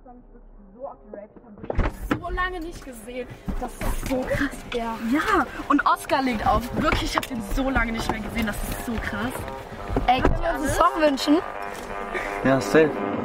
freue mich wirklich so auf die Rave. Ich habe so lange nicht gesehen. Das ist so krass. Ja. Ja, und Oscar legt auf. Wirklich, ich habe den so lange nicht mehr gesehen. Das ist so krass. Ey, können wir uns einen Song wünschen? Ja, safe.